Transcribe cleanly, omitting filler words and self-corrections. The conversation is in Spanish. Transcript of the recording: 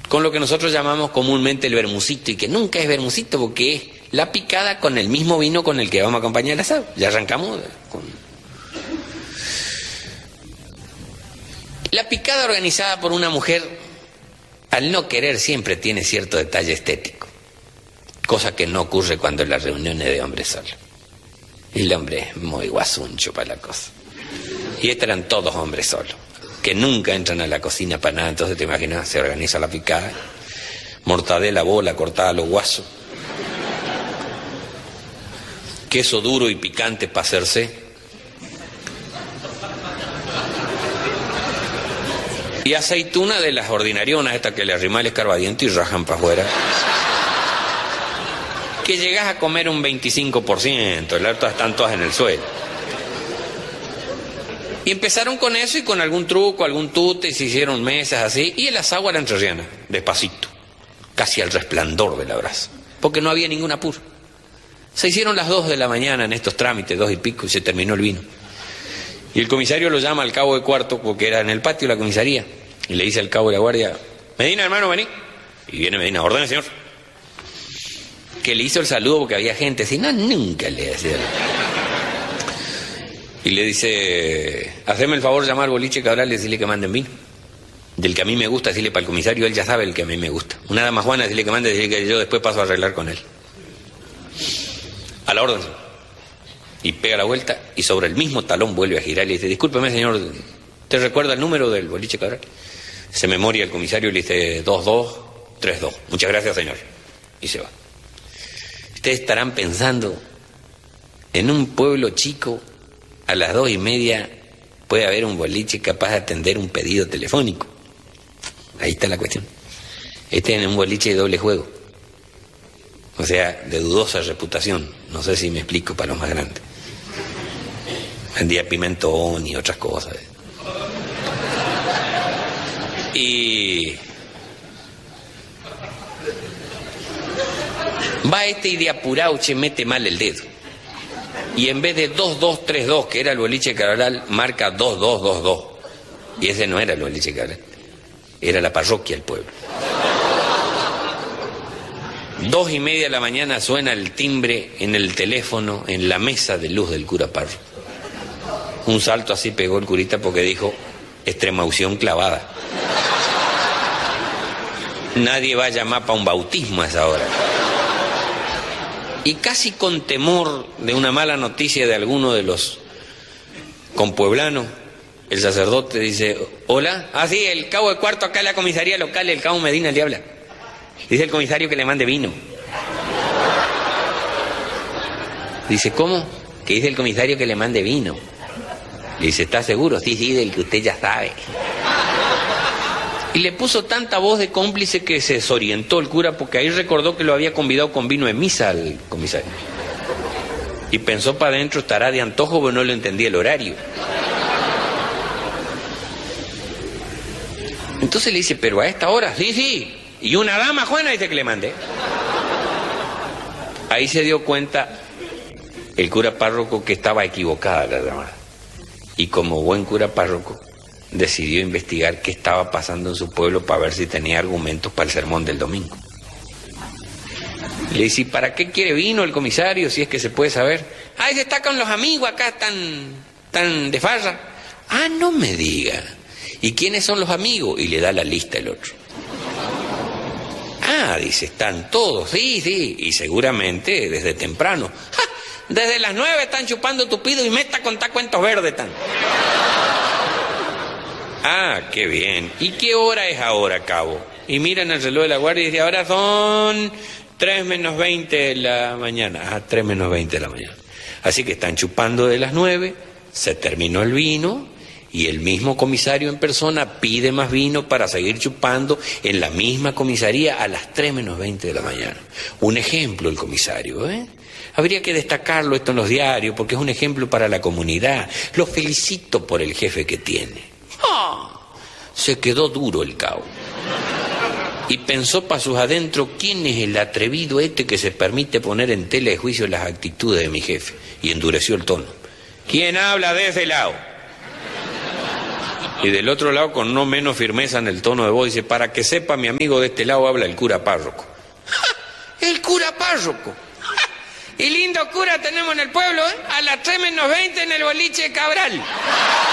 con lo que nosotros llamamos comúnmente el vermucito, y que nunca es vermucito porque es la picada con el mismo vino con el que vamos a acompañar el asado. Ya arrancamos con... La picada organizada por una mujer, al no querer, siempre tiene cierto detalle estético, cosa que no ocurre cuando en las reuniones de hombres solos. El hombre es muy guasuncho para la cosa. Y estos eran todos hombres solos, que nunca entran a la cocina para nada. Entonces te imaginas, se organiza la picada, mortadela, bola, cortada a los guasos, queso duro y picante para hacerse, y aceituna de las ordinarionas, estas que le arriman el escarbadiente y rajan para afuera, que llegas a comer un 25%, el harto están todas en el suelo. Y empezaron con eso, y con algún truco, algún tute, y se hicieron mesas así, y el asado a la entrerriana, despacito, casi al resplandor de la brasa, porque no había ningún apuro. Se hicieron las 2 de la mañana en estos trámites, 2 y pico, y se terminó el vino. Y el comisario lo llama al cabo de cuarto, porque era en el patio la comisaría, y le dice al cabo de la guardia: Medina, hermano, vení. Y viene Medina: ordene, señor. Que le hizo el saludo porque había gente así, no, nunca le decía. Y le dice: haceme el favor de llamar al boliche Cabral y decirle que manden vino. Del que a mí me gusta, decirle para el comisario, él ya sabe el que a mí me gusta. Una dama Juana, decirle que mande, decirle que yo después paso a arreglar con él. A la orden. Y pega la vuelta, y sobre el mismo talón vuelve a girar y le dice: discúlpeme, señor, ¿te recuerda el número del boliche Cabral? Se memoria el comisario y le dice: 2232. Muchas gracias, señor. Y se va. Ustedes estarán pensando, en un pueblo chico, a las 2:30 puede haber un boliche capaz de atender un pedido telefónico. Ahí está la cuestión. Este es un boliche de doble juego, o sea, de dudosa reputación. No sé si me explico para los más grandes. Vendía pimentón y otras cosas. Y va este y de apurado mete mal el dedo. Y en vez de 2232, que era el boliche Cabral, marca 2222. Y ese no era el boliche Cabral, era la parroquia del pueblo. 2:30 de la mañana suena el timbre en el teléfono, en la mesa de luz del cura Parro. Un salto así pegó el curita porque dijo: extremaunción clavada. Nadie va a llamar para un bautismo a esa hora. Y casi con temor de una mala noticia de alguno de los compueblanos, el sacerdote dice: hola. Ah, sí, el cabo de cuarto acá en la comisaría local, el cabo Medina le habla. Dice el comisario que le mande vino. Dice: ¿cómo? Que dice el comisario que le mande vino. Le dice: ¿está seguro? Sí, sí, del que usted ya sabe. Y le puso tanta voz de cómplice que se desorientó el cura, porque ahí recordó que lo había convidado con vino de misa al comisario. Y pensó para adentro: estará de antojo, pero no le entendía el horario. Entonces le dice: ¿pero a esta hora? Sí, sí. Y una dama Juana dice que le mande. Ahí se dio cuenta el cura párroco que estaba equivocada la llamada. Y como buen cura párroco, decidió investigar qué estaba pasando en su pueblo para ver si tenía argumentos para el sermón del domingo. Le dice: ¿para qué quiere vino el comisario, si es que se puede saber? Ah, se está con los amigos acá, tan de farra. Ah, no me diga. ¿Y quiénes son los amigos? Y le da la lista el otro. Ah, dice: están todos, sí, sí, y seguramente desde temprano. ¡Ja! Desde las 9 están chupando tupido y meta contar cuentos verdes tan. Ah, qué bien. ¿Y qué hora es ahora, cabo? Y miran el reloj de la guardia y dice: ahora son 3 menos 20 de la mañana. Ah, 3 menos 20 de la mañana. Así que están chupando de las 9, se terminó el vino, y el mismo comisario en persona pide más vino para seguir chupando en la misma comisaría a las 3 menos 20 de la mañana. Un ejemplo el comisario, ¿eh? Habría que destacarlo esto en los diarios, porque es un ejemplo para la comunidad. Lo felicito por el jefe que tiene. Se quedó duro el cabo. Y pensó para sus adentros: ¿quién es el atrevido este que se permite poner en tela de juicio las actitudes de mi jefe? Y endureció el tono: ¿quién habla de ese lado? Y del otro lado, con no menos firmeza en el tono de voz, dice, para que sepa mi amigo, de este lado habla el cura párroco. ¡El cura párroco! Y lindo cura tenemos en el pueblo, ¿eh? A las 3 menos 20 en el boliche Cabral.